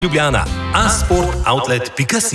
Ljubljana, asportoutlet.si.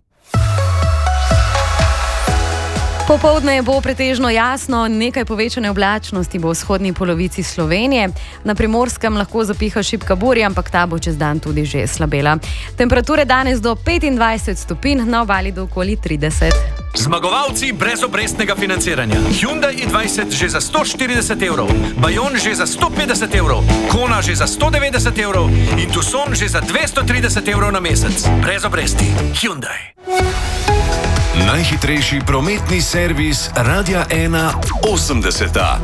Popoldne bo pretežno jasno, nekaj povečane oblačnosti bo v vzhodni polovici Slovenije. Na Primorskem lahko zapiha šibka burja, ampak ta bo čez dan tudi že slabela. Temperature danes do 25 stopinj, na obali do okoli 30. Zmagovalci brezobrestnega financiranja. Hyundai i20 že za 140 evrov, Bayon že za 150 evrov, Kona že za 190 evrov in Tucson že za 230 evrov na mesec. Brez obresti. Hyundai. Najhitrejši prometni servis Radia 1 80.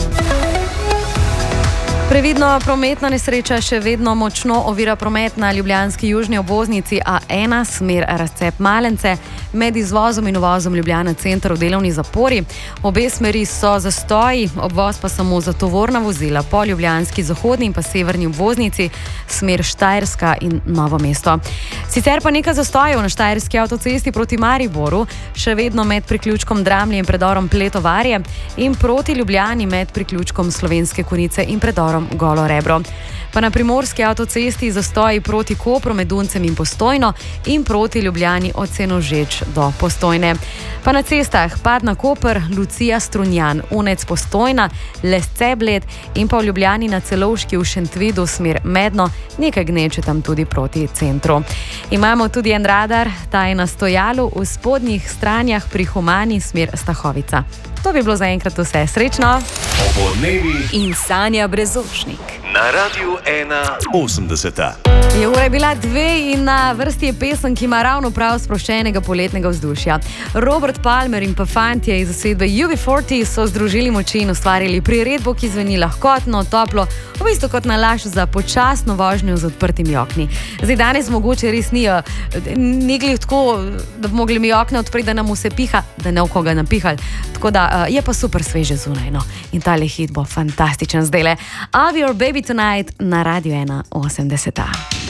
Previdno, prometna nesreča še vedno močno ovira promet na ljubljanski južni obvoznici A1, smer razcep Malence, med izvozom in uvozom Ljubljana center v delovni zapori. Obe smeri so zastoji, obvoz pa samo za tovorna vozila po ljubljanski zahodni in pa severni obvoznici, smer Štajerska in Novo mesto. Sicer pa nekaj zastojev na štajerski avtocesti proti Mariboru, še vedno med priključkom Dramlje in predorom Pletovarje in proti Ljubljani med priključkom Slovenske Konjice in predorom Golo Rebro. Pa na primorski avtocesti zastoji proti Kopru med Duncem in Postojno in proti Ljubljani od Senožeč do Postojne. Pa na cestah Padna Koper, Lucija Strunjan, Unec Postojna, Lesce Bled in pa v Ljubljani na Celovški v Šentvidu smer Medno, nekaj gneče tam tudi proti centru. Imamo tudi en radar, ta je na stojalu v spodnjih stranjah pri Humani smer Stahovica. To bi bilo zaenkrat vse. Srečno! Opoldnevi in Sanja Brezovšnik. Na Radiu 1 80. Ura je bila 2 in na vrsti je pesem, ki ima ravno prav sproščenega poletnega vzdušja. Robert Palmer in pa fantje iz zasedbe UB40 so združili moči in ustvarili priredbo, ki zveni lahkotno, toplo, v bistvu kot nalašč za počasno vožnjo z odprtimi okni. Zdaj danes mogoče res ni glih tako, da bi mogli mi okna odpreti, da nam vse piha, da ne v koga napihali. Tako da je pa super sveže zunaj, no. In tale hit bo fantastičen zdajle. I'll be your baby tonight na Radio 1 80.